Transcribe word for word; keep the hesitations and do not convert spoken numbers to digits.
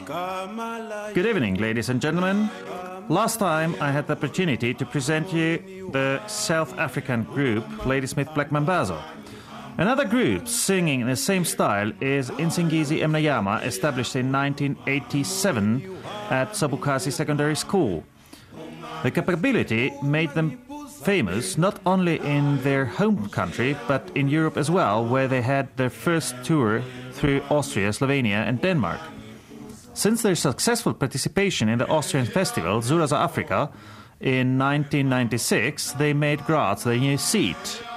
Good evening, ladies and gentlemen. Last time I had the opportunity to present you the South African group Ladysmith Black Mambazo. Another group singing in the same style is Insingizi Mnyama, established in nineteen eighty-seven at Sobukasi Secondary School. The capability made them famous not only in their home country but in Europe as well, where they had their first tour through Austria, Slovenia and Denmark. Since their successful participation in the Austrian festival Zulaza Africa in nineteen ninety-six, they made Graz their new seat.